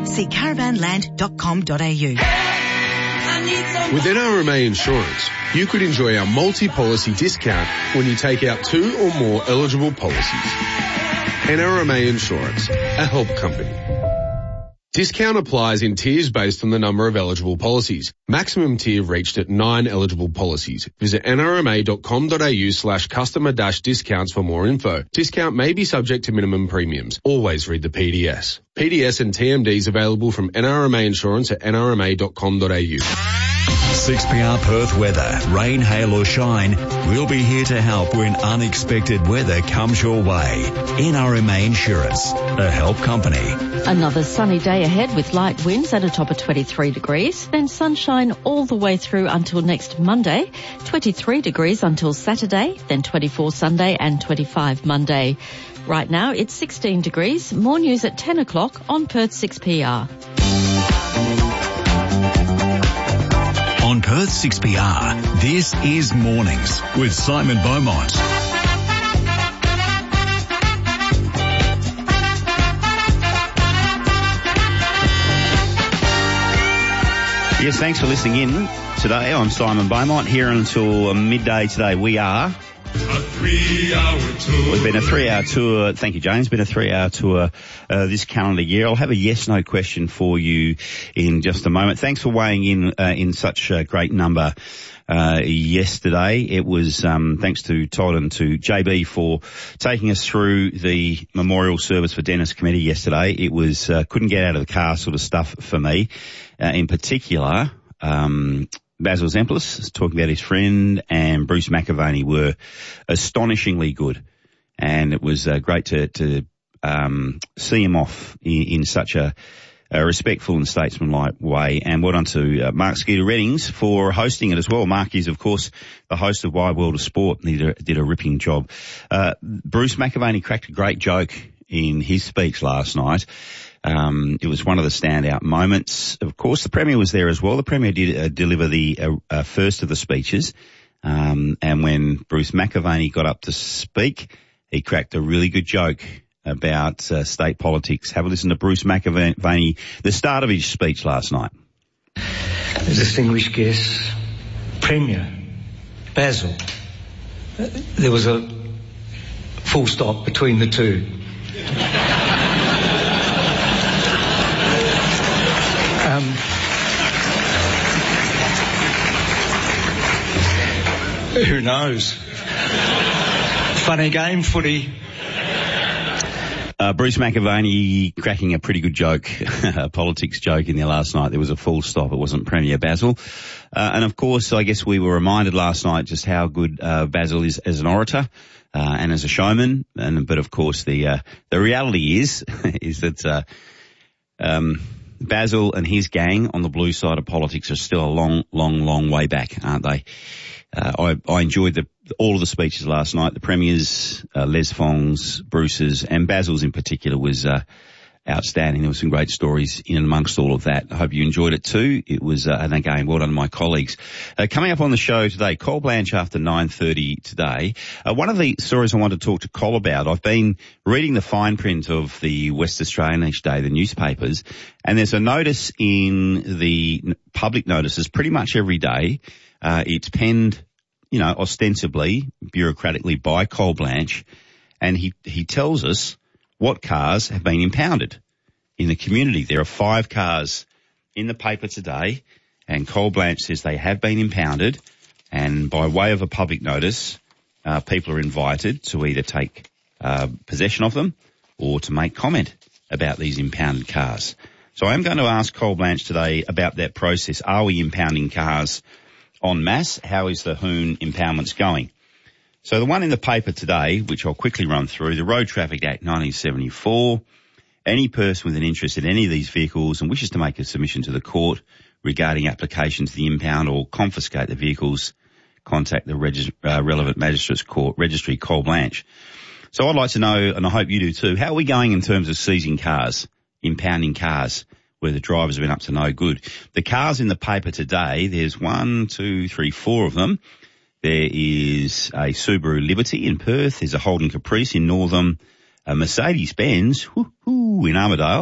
See caravanland.com.au. With NRMA Insurance, you could enjoy our multi-policy discount when you take out 2 or more eligible policies. NRMA Insurance, a help company. Discount applies in tiers based on the number of eligible policies. Maximum tier reached at 9 eligible policies. Visit nrma.com.au/customer-discounts for more info. Discount may be subject to minimum premiums. Always read the PDS. PDS and TMDs available from NRMA Insurance at nrma.com.au. 6PR Perth weather. Rain, hail or shine, we'll be here to help when unexpected weather comes your way. NRMA Insurance, a help company. Another sunny day ahead with light winds at a top of 23 degrees, then sunshine all the way through until next Monday, 23 degrees until Saturday, then 24 Sunday and 25 Monday. Right now it's 16 degrees. More news at 10 o'clock on Perth 6PR. On Perth 6PR, this is Mornings with Simon Beaumont. Yes, thanks for listening in today. I'm Simon Beaumont, here until midday today. We are... A 3-hour tour. It's been a 3-hour tour. Thank you, James. Been a 3-hour tour this calendar year. I'll have a yes/no question for you in just a moment. Thanks for weighing in such a great number yesterday. It was thanks to Todd and to JB for taking us through the memorial service for Dennis Committee yesterday. It was couldn't get out of the car sort of stuff for me. In particular, Basil Zemplis talking about his friend, and Bruce McAvaney were astonishingly good, and it was great to see him off in such a respectful and statesmanlike way. And well done to Mark Skeeter Reddings for hosting it as well. Mark is, of course, the host of Wide World of Sport, and he did a ripping job. Bruce McAvaney cracked a great joke in his speech last night. It was one of the standout moments. Of course, the Premier was there as well. The Premier did deliver the first of the speeches. And when Bruce McAvaney got up to speak, he cracked a really good joke about state politics. Have a listen to Bruce McAvaney, the start of his speech last night. Distinguished guests, Premier, Basil, there was a full stop between the two. Who knows? Funny game, footy. Bruce McAvaney cracking a pretty good joke, a politics joke in there last night. There was a full stop. It wasn't Premier Basil. And of course, I guess we were reminded last night just how good Basil is as an orator and as a showman. But of course, the reality is that Basil and his gang on the blue side of politics are still a long way back, aren't they? I enjoyed all of the speeches last night. The Premier's, Les Fong's, Bruce's, and Basil's in particular was outstanding. There were some great stories in and amongst all of that. I hope you enjoyed it too. It was, and again, well done to my colleagues. Coming up on the show today, Col Blanche after 9:30 today. One of the stories I want to talk to Col about, I've been reading the fine print of the West Australian each day, the newspapers, and there's a notice in the public notices pretty much every day. It's penned, ostensibly, bureaucratically by Col Blanche, and he tells us what cars have been impounded in the community. There are 5 cars in the paper today, and Col Blanche says they have been impounded, and by way of a public notice, people are invited to either take possession of them or to make comment about these impounded cars. So I am going to ask Col Blanche today about that process. Are we impounding cars en masse? How is the Hoon impoundments going? So the one in the paper today, which I'll quickly run through, the Road Traffic Act 1974, any person with an interest in any of these vehicles and wishes to make a submission to the court regarding application to the impound or confiscate the vehicles, contact the relevant magistrate's court registry, Col Blanche. So I'd like to know, and I hope you do too, how are we going in terms of seizing cars, impounding cars, where the drivers have been up to no good? The cars in the paper today, there's 1, 2, 3, 4 of them. There is a Subaru Liberty in Perth. There's a Holden Caprice in Northam, a Mercedes-Benz in Armidale,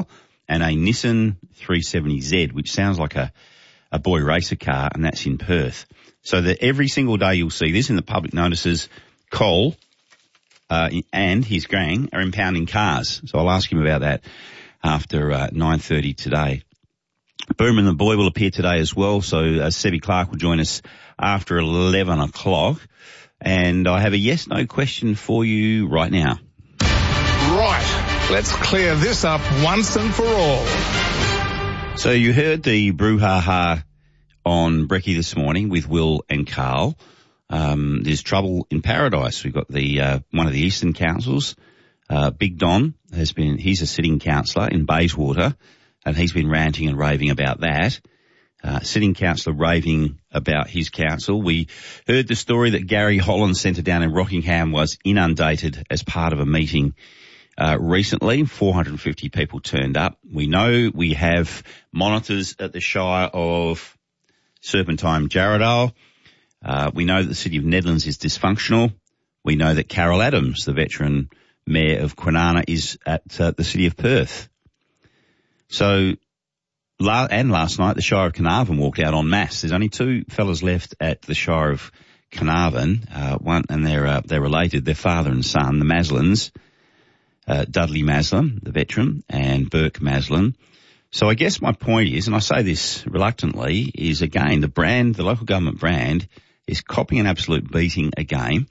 and a Nissan 370Z, which sounds like a boy racer car, and that's in Perth. So that every single day you'll see this in the public notices. Cole and his gang are impounding cars. So I'll ask him about that after 9:30 today. Boom and the Boy will appear today as well. So Sebi Clark will join us after 11 o'clock. And I have a yes-no question for you right now. Right. Let's clear this up once and for all. So you heard the brouhaha on Brekkie this morning with Will and Carl. There's trouble in paradise. We've got the one of the Eastern Councils, Big Don, he's a sitting councillor in Bayswater, and he's been ranting and raving about that. Sitting councillor raving about his council. We heard the story that Gary Holland's centre down in Rockingham was inundated as part of a meeting recently. 450 people turned up. We know we have monitors at the Shire of Serpentine Jarrahdale. We know that the City of Nedlands is dysfunctional. We know that Carol Adams, the veteran mayor of Kwinana, is at the City of Perth. So, last night, the Shire of Carnarvon walked out en masse. There's only two fellas left at the Shire of Carnarvon, and they're related. They're father and son, the Maslins, Dudley Maslin, the veteran, and Burke Maslin. So I guess my point is, and I say this reluctantly, is again, the local government brand is copying an absolute beating again.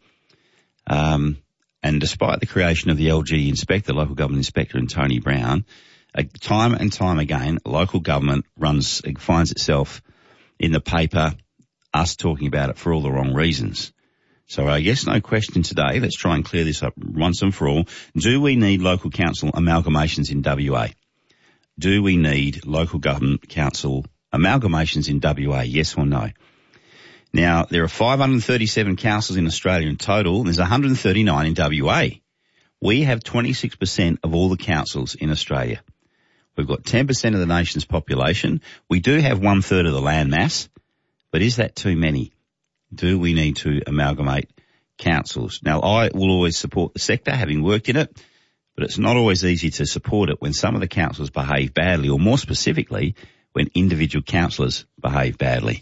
And despite the creation of the LG inspector, local government inspector, and Tony Brown, time and time again, local government finds itself in the paper, us talking about it for all the wrong reasons. So I guess no question today. Let's try and clear this up once and for all. Do we need local council amalgamations in WA? Do we need local government council amalgamations in WA? Yes or no? Now, there are 537 councils in Australia in total, and there's 139 in WA. We have 26% of all the councils in Australia. We've got 10% of the nation's population. We do have 1/3 of the land mass, but is that too many? Do we need to amalgamate councils? Now, I will always support the sector, having worked in it, but it's not always easy to support it when some of the councils behave badly, or more specifically, when individual councillors behave badly.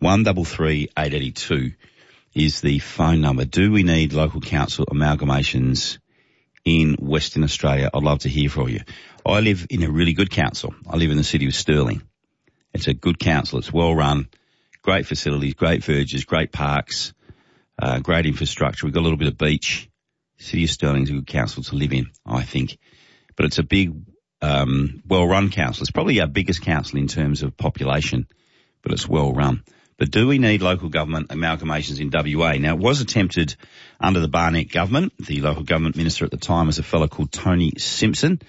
133 882 is the phone number. Do we need local council amalgamations in Western Australia? I'd love to hear from you. I live in a really good council. I live in the city of Stirling. It's a good council. It's well run, great facilities, great verges, great parks, great infrastructure. We've got a little bit of beach. City of Stirling is a good council to live in, I think. But it's a big, well-run council. It's probably our biggest council in terms of population, but it's well-run. But do we need local government amalgamations in WA? Now, it was attempted under the Barnett government. The local government minister at the time was a fellow called Tony Simpson.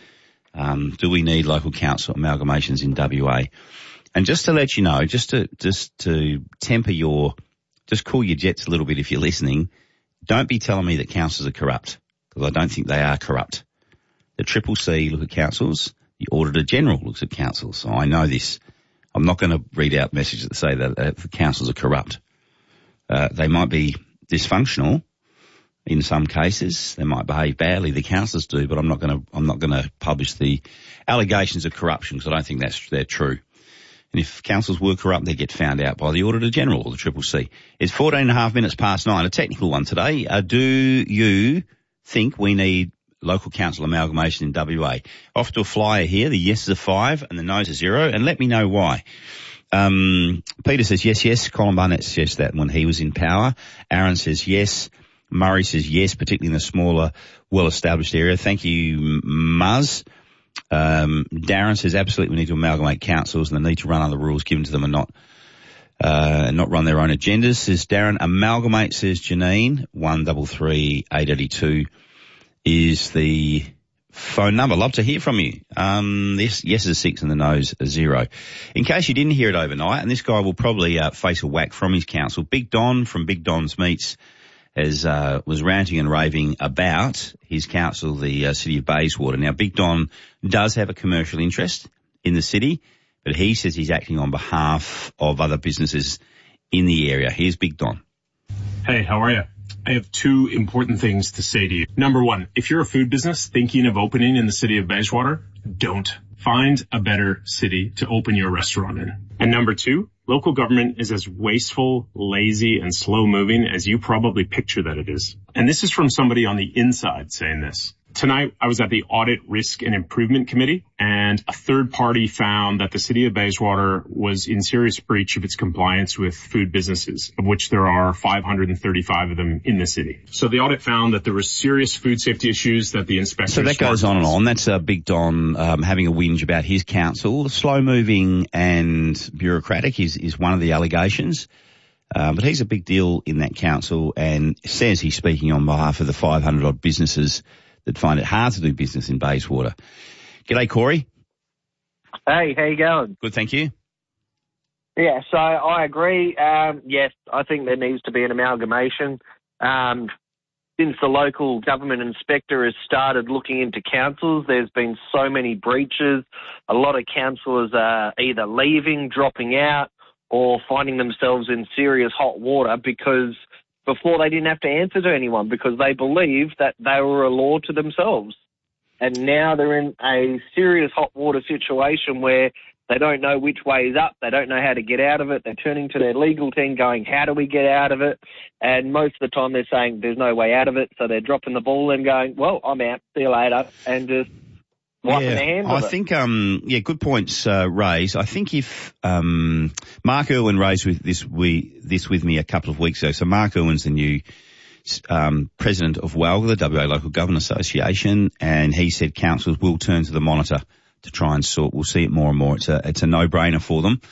Do we need local council amalgamations in WA? And just to let you know, just to temper just cool your jets a little bit if you're listening, don't be telling me that councils are corrupt, because I don't think they are corrupt. The CCC look at councils. The Auditor General looks at councils. So I know this. I'm not going to read out messages that say that the councils are corrupt. They might be dysfunctional in some cases. They might behave badly. The councillors do, but I'm not going to publish the allegations of corruption, because I don't think they're true. And if councils were corrupt, they get found out by the Auditor General or the CCC. It's 14.5 minutes past 9. A technical one today. Do you think we need local council amalgamation in WA? Off to a flyer here. The yeses are 5 and the noes are 0. And let me know why. Peter says yes. Colin Barnett says that when he was in power. Aaron says yes. Murray says yes, particularly in the smaller, well-established area. Thank you, Muzz. Darren says absolutely we need to amalgamate councils and they need to run other rules given to them and not run their own agendas. Says Darren. Amalgamate, says Janine. 133 882 is the phone number. Love to hear from you. This yes is 6 and the no's are 0. In case you didn't hear it overnight, and this guy will probably face a whack from his council, Big Don from Big Don's Meats was ranting and raving about his council, the city of Bayswater. Now, Big Don does have a commercial interest in the city, but he says he's acting on behalf of other businesses in the area. Here's Big Don. Hey, how are you? I have 2 important things to say to you. Number 1, if you're a food business thinking of opening in the city of Bayswater, don't. find a better city to open your restaurant in. And number 2, local government is as wasteful, lazy, and slow-moving as you probably picture that it is. And this is from somebody on the inside saying this. Tonight, I was at the Audit, Risk, and Improvement Committee, and a third party found that the city of Bayswater was in serious breach of its compliance with food businesses, of which there are 535 of them in the city. So the audit found that there were serious food safety issues that the inspectors... So that goes on and on. That's Big Don having a whinge about his council. Slow-moving and bureaucratic is one of the allegations. But he's a big deal in that council and says he's speaking on behalf of the 500-odd businesses that find it hard to do business in Bayswater. G'day, Corey. Hey, how you going? Good, thank you. Yeah, so I agree. Yes, I think there needs to be an amalgamation. Since the local government inspector has started looking into councils, there's been so many breaches. A lot of councillors are either leaving, dropping out, or finding themselves in serious hot water because before they didn't have to answer to anyone because they believed that they were a law to themselves. And now they're in a serious hot water situation where they don't know which way is up. They don't know how to get out of it. They're turning to their legal team going, how do we get out of it? And most of the time they're saying there's no way out of it. So they're dropping the ball and going, well, I'm out. See you later. And just wiping their hands I of it. think, good points raised. I think if Mark Irwin raised this with me a couple of weeks ago. So Mark Irwin's the new president of WALGA, the WA Local Government Association, and he said councils will turn to the monitor to try and sort. We'll see it more and more. It's a no-brainer for them.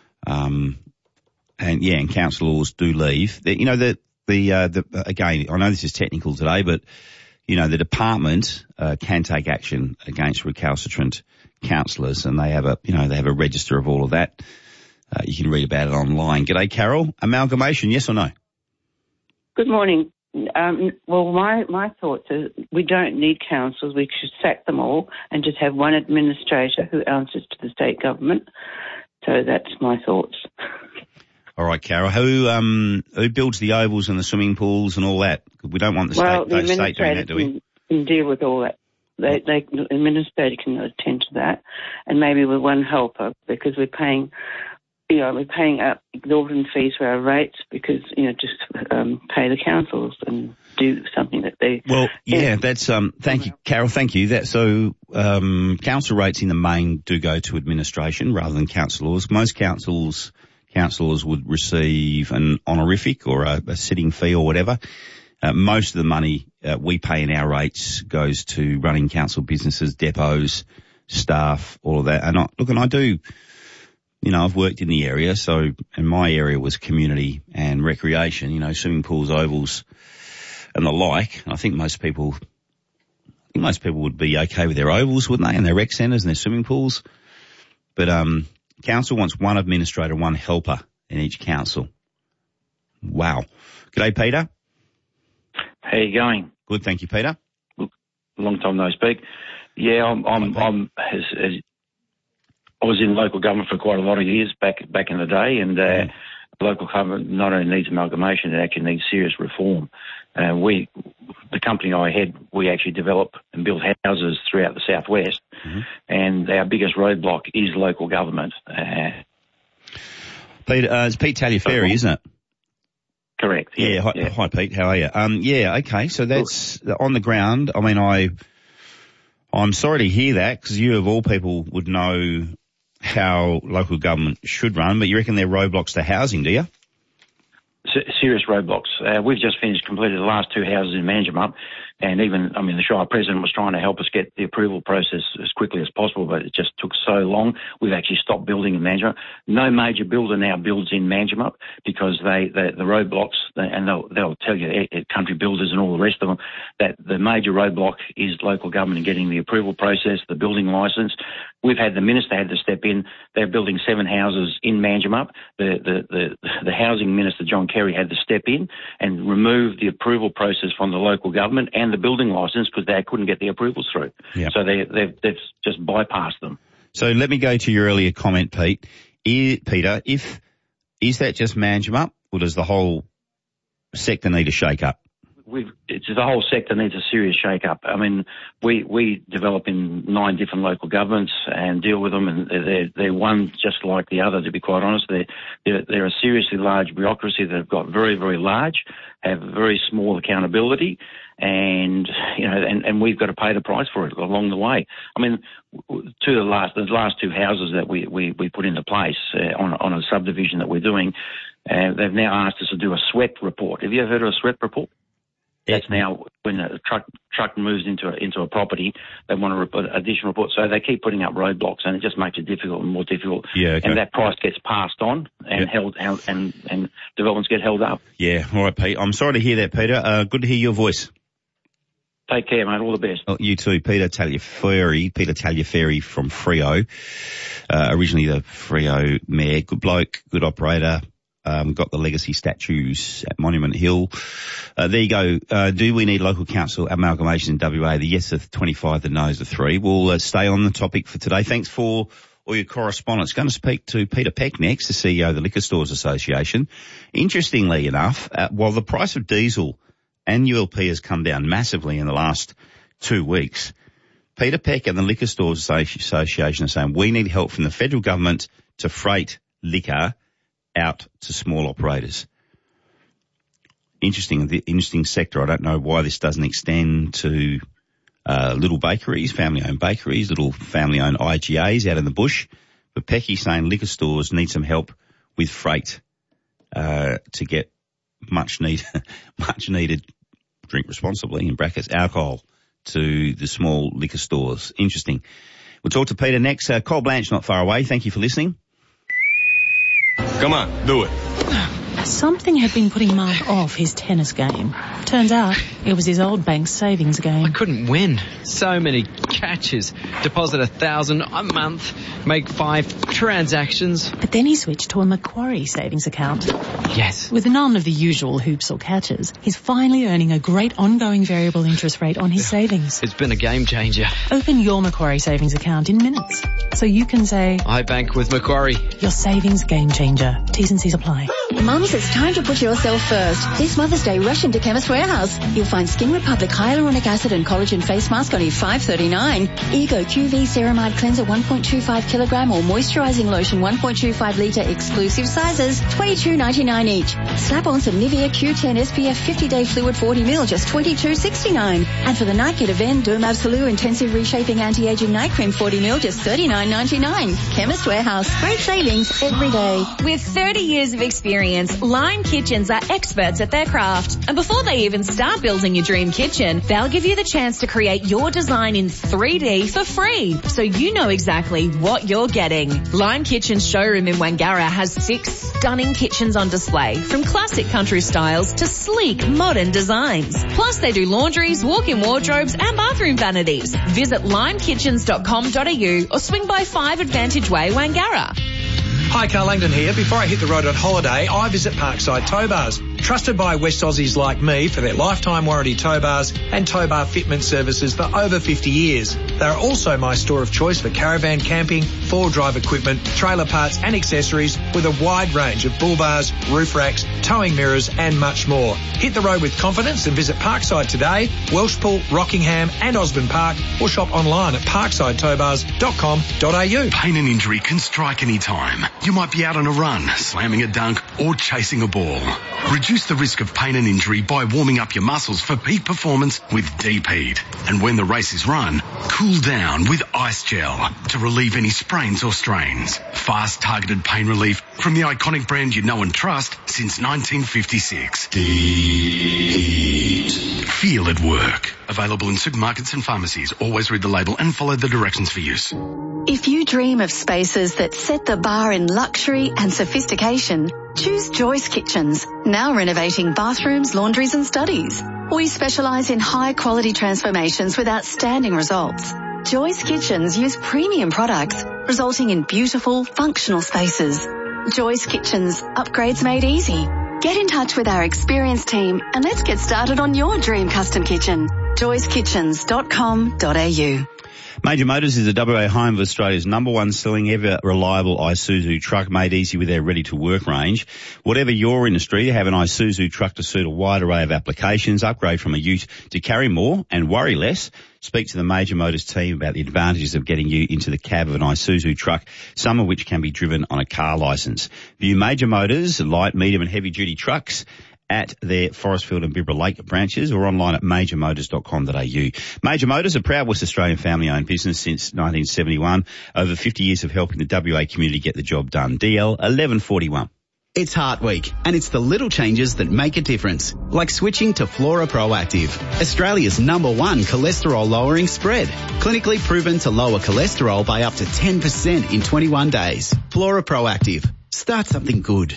And councillors do leave. Again, I know this is technical today, but the department can take action against recalcitrant councillors, and they have a register of all of that. You can read about it online. G'day, Carol. Amalgamation, yes or no? Good morning. Well, my thoughts are we don't need councils. We should sack them all and just have one administrator who answers to the state government. So that's my thoughts. All right, Carol. Who builds the ovals and the swimming pools and all that? We don't want the state doing that, do we? Can deal with all that. The administrator can attend to that, and maybe with one helper because we're paying up exorbitant fees for our rates because just pay the councils and do something that they. Well, yeah, that's thank you, Carol. Thank you. Council rates in the main do go to administration rather than councillors. Most councillors would receive an honorific or a sitting fee or whatever. Most of the money we pay in our rates goes to running council businesses, depots, staff, all of that. And I do, I've worked in the area, and my area was community and recreation, swimming pools, ovals, and the like. And I think most people would be okay with their ovals, wouldn't they, and their rec centres and their swimming pools. But council wants one administrator, one helper in each council. Wow. G'day, Peter. How you going? Good, thank you, Peter. Long time no speak. Yeah, I was in local government for quite a lot of years back in the day, and local government not only needs amalgamation, it actually needs serious reform. The company I head, we actually develop and build houses throughout the southwest, and our biggest roadblock is local government. Peter, it's Pete Taliaferri, isn't it? Correct. Yeah. Hi, Pete. How are you? Okay. So that's on the ground. I mean, I'm sorry to hear that because you of all people would know how local government should run, but you reckon they're roadblocks to housing, do you? Serious roadblocks. We've just completed the last 2 houses in Manjimup, and the Shire President was trying to help us get the approval process as quickly as possible, but it just took so long. We've actually stopped building in Manjimup. No major builder now builds in Manjimup because the roadblocks, and they'll tell you, country builders and all the rest of them, that the major roadblock is local government and getting the approval process, the building licence. We've had the minister had to step in. They're building 7 houses in Manjimup. The housing minister, John Kerry, had to step in and remove the approval process from the local government and the building licence because they couldn't get the approvals through. Yep. So they've just bypassed them. So let me go to your earlier comment, Pete. Peter, is that just Manjimup or does the whole sector need a shake-up? the whole sector needs a serious shake-up. I mean, we develop in 9 different local governments and deal with them, and they're one just like the other, to be quite honest. They're a seriously large bureaucracy that have got very, very large, have very small accountability, and we've got to pay the price for it along the way. I mean, the last 2 houses that we put into place on a subdivision that we're doing, they've now asked us to do a SWEP report. Have you ever heard of a SWEP report? That's now when a truck moves into a property, they want to report additional report. So they keep putting up roadblocks, and it just makes it difficult and more difficult. Yeah, okay. And that price gets passed on and held out, and developments get held up. Yeah. All right, Pete. I'm sorry to hear that, Peter. Good to hear your voice. Take care, mate. All the best. Oh, you too, Peter Taliaferri from Freo. Originally the Freo mayor. Good bloke, good operator. Got the legacy statues at Monument Hill. There you go. Do we need local council amalgamation in WA? The yes are 25, the no's are 3. We'll stay on the topic for today. Thanks for all your correspondence. Going to speak to Peter Peck next, the CEO of the Liquor Stores Association. Interestingly enough, while the price of diesel and ULP has come down massively in the last 2 weeks, Peter Peck and the Liquor Stores Association are saying we need help from the federal government to freight liquor out to small operators. Interesting sector. I don't know why this doesn't extend to little bakeries, family-owned bakeries, little family-owned IGAs out in the bush. But Pecky's saying liquor stores need some help with freight to get much needed, drink responsibly, in brackets, alcohol to the small liquor stores. Interesting. We'll talk to Peter next. Cole Blanche not far away. Thank you for listening. Come on, do it. Something had been putting Mark off his tennis game. Turns out it was his old bank's savings game. I couldn't win. So many catches. Deposit $1,000 a month, make 5 transactions. But then he switched to a Macquarie savings account. Yes. With none of the usual hoops or catches, he's finally earning a great ongoing variable interest rate on his savings. It's been a game changer. Open your Macquarie savings account in minutes, so you can say, I bank with Macquarie. Your savings game changer. T's and C's apply. Mums, it's time to put yourself first. This Mother's Day, rush into Chemist Warehouse. You'll find Skin Republic Hyaluronic Acid and Collagen Face Mask only $5.39. Ego QV Ceramide Cleanser 1.25 kilogram or Moisturizing Lotion 1.25 litre exclusive sizes, $22.99 each. Slap on some Nivea Q10 SPF 50-day fluid 40 ml, just $22.69. And for the night, get Avène Derm Absolute Intensive Reshaping Anti-Aging Night Cream 40 ml, just $39.99. Chemist Warehouse. Great savings every day. With 30 years of experience, Lime Kitchens are experts at their craft. And before they even start building your dream kitchen, they'll give you the chance to create your design in 3D for free, so you know exactly what you're getting. Lime Kitchen's showroom in Wangara has 6 stunning kitchens on display, from classic country styles to sleek modern designs. Plus they do laundries, walk-in wardrobes and bathroom vanities. Visit limekitchens.com.au or swing by 5 Advantage Way, Wangara. Hi, Carl Langdon here. Before I hit the road on holiday, I visit Parkside Tow Bars. Trusted by West Aussies like me for their lifetime warranty tow bars and tow bar fitment services for over 50 years. They are also my store of choice for caravan camping, four-drive equipment, trailer parts and accessories with a wide range of bull bars, roof racks, towing mirrors and much more. Hit the road with confidence and visit Parkside today, Welshpool, Rockingham and Osborne Park, or shop online at parksideTowbars.com.au. Pain and injury can strike any time. You might be out on a run, slamming a dunk or chasing a ball. Reduce the risk of pain and injury by warming up your muscles for peak performance with Deep Heat. And when the race is run, cool down with Ice Gel to relieve any sprains or strains. Fast, targeted pain relief from the iconic brand you know and trust since 1956. Deep Heat. Feel it work. Available in supermarkets and pharmacies. Always read the label and follow the directions for use. If you dream of spaces that set the bar in luxury and sophistication, choose Joyce Kitchens, now renovating bathrooms, laundries and studies. We specialise in high-quality transformations with outstanding results. Joyce Kitchens use premium products, resulting in beautiful, functional spaces. Joyce Kitchens, upgrades made easy. Get in touch with our experienced team and let's get started on your dream custom kitchen. joyskitchens.com.au. Major Motors is the WA home of Australia's #1 selling ever reliable Isuzu truck, made easy with their ready-to-work range. Whatever your industry, have an Isuzu truck to suit a wide array of applications. Upgrade from a ute to carry more and worry less. Speak to the Major Motors team about the advantages of getting you into the cab of an Isuzu truck, some of which can be driven on a car licence. View Major Motors light, medium and heavy-duty trucks at their Forestfield and Bibra Lake branches or online at majormotors.com.au. Major Motors, a proud West Australian family-owned business since 1971. Over 50 years of helping the WA community get the job done. DL 1141. It's Heart Week, and it's the little changes that make a difference, like switching to Flora Proactive, Australia's #1 cholesterol-lowering spread. Clinically proven to lower cholesterol by up to 10% in 21 days. Flora Proactive. Start something good.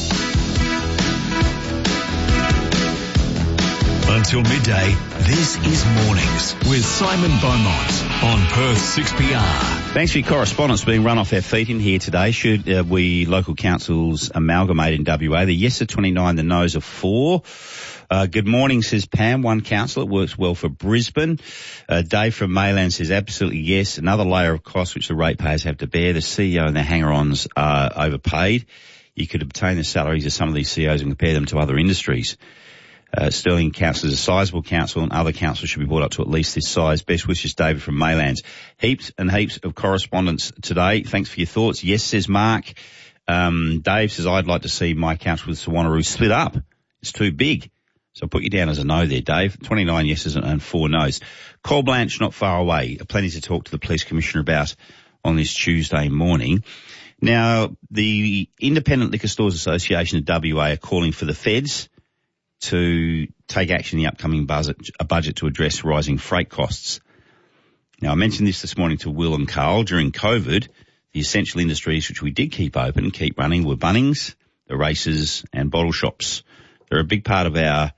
Until midday, this is Mornings with Simon Beaumont on Perth 6PR. Thanks for your correspondence being run off our feet in here today. Should we local councils amalgamate in WA? The yes are 29, the no's are 4. Good morning, says Pam, one council. It works well for Brisbane. Dave from Mayland says absolutely yes. Another layer of cost which the ratepayers have to bear. The CEO and the hanger-ons are overpaid. You could obtain the salaries of some of these CEOs and compare them to other industries. Stirling Council is a sizable council and other councils should be brought up to at least this size. Best wishes, David from Maylands. Heaps and heaps of correspondence today. Thanks for your thoughts. Yes, says Mark. Dave says, I'd like to see my council with Wanneroo split up. It's too big. So I'll put you down as a no there, Dave. 29 yeses and 4 no's. Coal Blanche not far away. Plenty to talk to the Police Commissioner about on this Tuesday morning. Now, the Independent Liquor Stores Association of WA are calling for the feds to take action in the upcoming budget to address rising freight costs. Now, I mentioned this morning to Will and Carl. During COVID, the essential industries which we did keep open and keep running were Bunnings, the races and bottle shops. They're a big part of our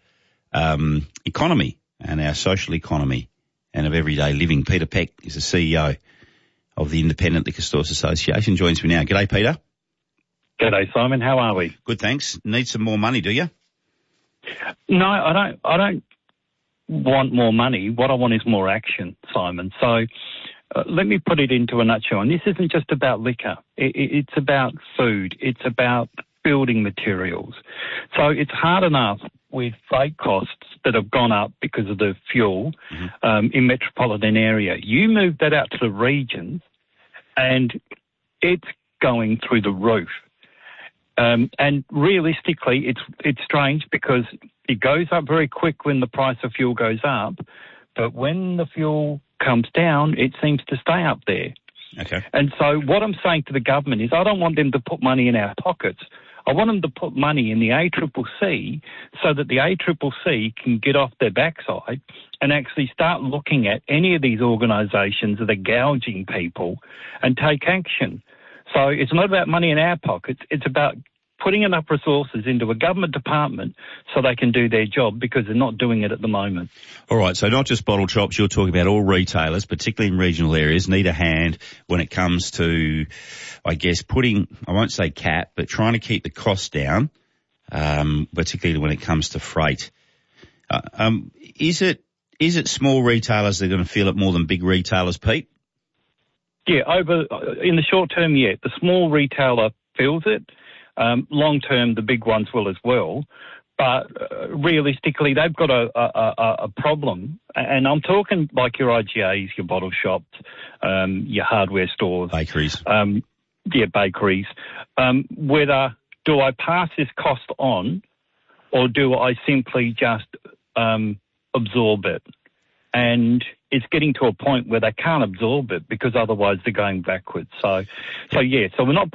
economy and our social economy and of everyday living. Peter Peck is the CEO of the Independent Liquor Stores Association. Joins me now. G'day, Peter. G'day, Simon. How are we? Good, thanks. Need some more money, do you? No, I don't want more money. What I want is more action, Simon. So let me put it into a nutshell. And this isn't just about liquor. It's about food. It's about building materials. So it's hard enough with freight costs that have gone up because of the fuel in metropolitan area. You move that out to the regions and it's going through the roof. And realistically, it's strange because it goes up very quick when the price of fuel goes up, but when the fuel comes down, it seems to stay up there. Okay. And so what I'm saying to the government is I don't want them to put money in our pockets. I want them to put money in the ACCC so that the ACCC can get off their backside and actually start looking at any of these organisations that are gouging people and take action. So it's not about money in our pockets. It's about putting enough resources into a government department so they can do their job because they're not doing it at the moment. All right, so not just bottle shops, you're talking about all retailers, particularly in regional areas, need a hand when it comes to, I guess, putting, I won't say cap, but trying to keep the costs down, particularly when it comes to freight. Is it small retailers that are going to feel it more than big retailers, Pete? Yeah, in the short term, yeah. The small retailer feels it. Long term, the big ones will as well. But realistically, they've got a problem. And I'm talking like your IGAs, your bottle shops, your hardware stores. Bakeries. Bakeries. Whether do I pass this cost on or do I simply just absorb it? And it's getting to a point where they can't absorb it because otherwise they're going backwards. So we're not